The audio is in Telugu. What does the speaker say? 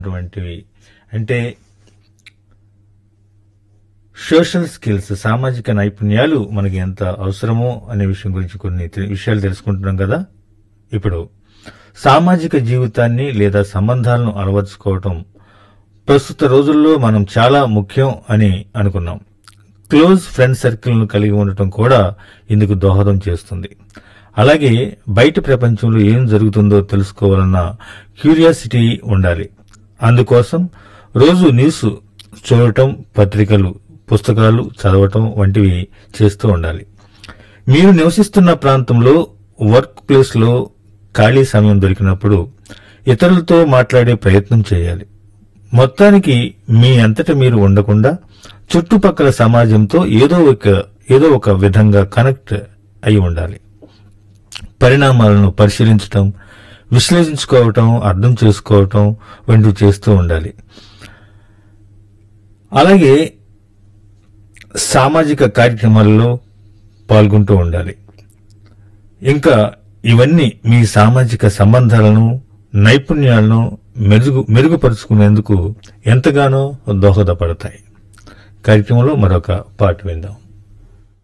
అటువంటివి అంటే సోషల్ స్కిల్స్, సామాజిక నైపుణ్యాలు మనకి ఎంత అవసరమో అనే విషయం గురించి కొన్ని విషయాలు తెలుసుకుంటున్నాం కదా. ఇప్పుడు సామాజిక జీవితాన్ని లేదా సంబంధాలను అలవర్చుకోవటం ప్రస్తుత రోజుల్లో మనం చాలా ముఖ్యం అని అనుకున్నాం. క్లోజ్ ఫ్రెండ్ సర్కిల్ను కలిగి ఉండటం కూడా ఇందుకు దోహదం చేస్తుంది. అలాగే బయట ప్రపంచంలో ఏం జరుగుతుందో తెలుసుకోవాలన్న క్యూరియాసిటీ ఉండాలి. అందుకోసం రోజు న్యూస్ చూడటం, పత్రికలు, పుస్తకాలు చదవటం వంటివి చేస్తూ ఉండాలి. మీరు నివసిస్తున్న ప్రాంతంలో, వర్క్ ప్లేస్లో ఖాళీ సమయం దొరికినప్పుడు ఇతరులతో మాట్లాడే ప్రయత్నం చేయాలి. మొత్తానికి మీ అంతట మీరు ఉండకుండా చుట్టుపక్కల సమాజంతో ఏదో ఒక విధంగా కనెక్ట్ అయి ఉండాలి. పరిణామాలను పరిశీలించటం, విశ్లేషించుకోవటం, అర్థం చేసుకోవటం వంటివి చేస్తూ ఉండాలి. అలాగే సామాజిక కార్యక్రమాల్లో పాల్గొంటూ ఉండాలి. ఇంకా ఇవన్నీ మీ సామాజిక సంబంధాలను, నైపుణ్యాలను మెరుగుపరుచుకునేందుకు ఎంతగానో దోహదపడతాయి. కార్యక్రమంలో మరొక పాట విందాం.